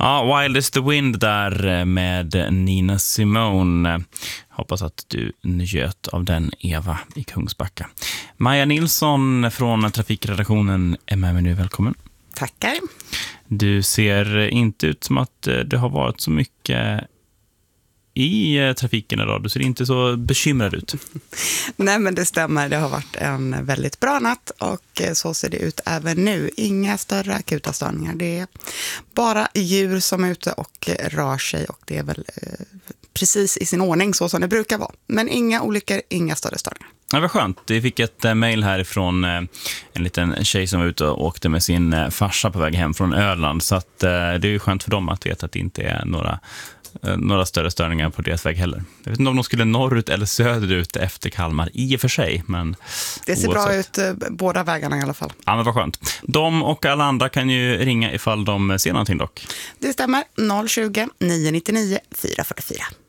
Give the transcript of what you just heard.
Ja, Wild is the Wind där med Nina Simone. Hoppas att du njöt av den, Eva i Kungsbacka. Maja Nilsson från trafikredaktionen är med mig nu. Välkommen. Tackar. Du ser inte ut som att det har varit så mycket i trafiken idag. Du ser inte så bekymrad ut. Nej, men det stämmer. Det har varit en väldigt bra natt och så ser det ut även nu. Inga större akuta störningar. Det är bara djur som är ute och rör sig och det är väl precis i sin ordning så som det brukar vara. Men inga olyckor, inga större störningar. Ja, vad skönt. Vi fick ett mejl härifrån en liten tjej som var ute och åkte med sin farsa på väg hem från Öland. Så att, det är ju skönt för dem att veta att det inte är några större störningar på deras väg heller. Jag vet inte om de skulle norrut eller söderut efter Kalmar i och för sig. Men det ser bra ut båda vägarna i alla fall. Ja, men vad skönt. De och alla andra kan ju ringa ifall de ser någonting dock. Det stämmer. 020 999 444.